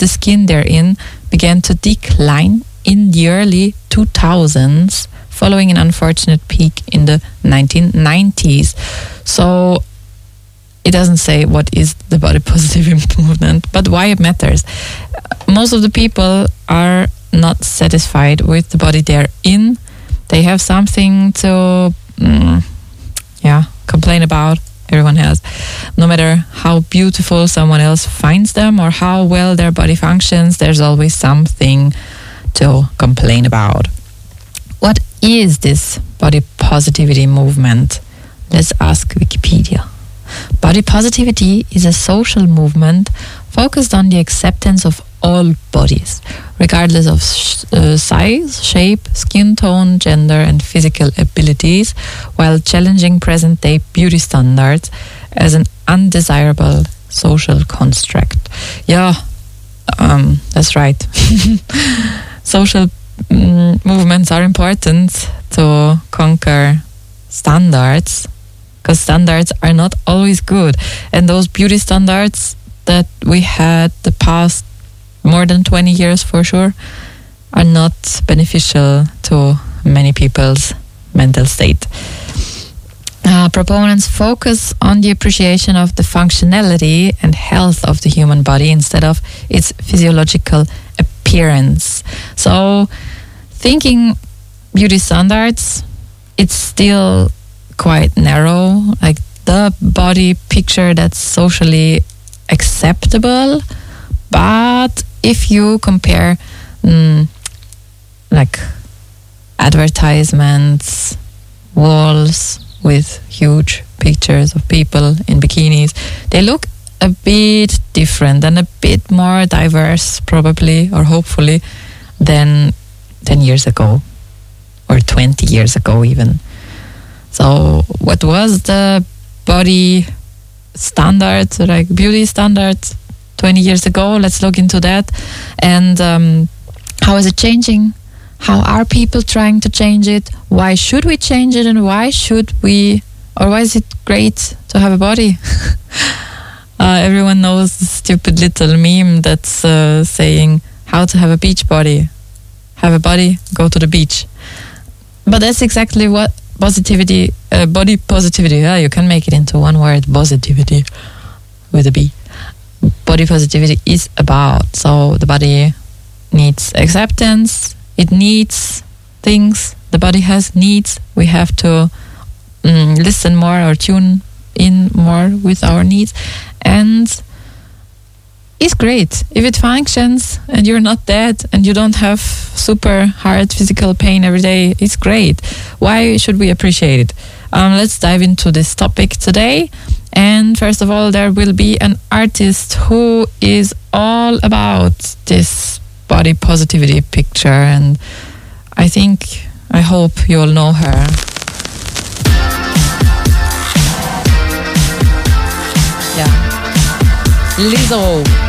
the skin they're in began to decline in the early 2000s, following an unfortunate peak in the 1990s. So it doesn't say what is the body positivity movement, but why it matters. Most of the people are not satisfied with the body they're in. They have something to complain about. Everyone has. No matter how beautiful someone else finds them or how well their body functions, there's always something to complain about. What is this body positivity movement? Let's ask Wikipedia. Body positivity is a social movement focused on the acceptance of all bodies, regardless of size, shape, skin tone, gender, and physical abilities, while challenging present-day beauty standards as an undesirable social construct. Yeah, that's right. Social movements are important to conquer standards, because standards are not always good. And those beauty standards that we had the past more than 20 years for sure are not beneficial to many people's mental state. Proponents focus on the appreciation of the functionality and health of the human body instead of its physiological appearance. So thinking beauty standards, it's still quite narrow, like the body picture that's socially acceptable. But if you compare like advertisements, walls with huge pictures of people in bikinis, they look a bit different and a bit more diverse probably, or hopefully, than 10 years ago or 20 years ago even. So what was the body standard, like beauty standard 20 years ago? Let's look into that. And how is it changing? How are people trying to change it? Why should we change it? And why is it great to have a body? Everyone knows the stupid little meme that's saying how to have a beach body. Have a body, go to the beach. But that's exactly what positivity, body positivity, you can make it into one word, positivity with a B. Body positivity is about. So the body needs acceptance, it needs things, the body has needs. We have to listen more or tune in more with our needs. And it's great if it functions and you're not dead and you don't have super hard physical pain every day. It's great. Why should we appreciate it? Let's dive into this topic today. And first of all, there will be an artist who is all about this body positivity picture, and I hope you all know her. Yeah, Lizzo.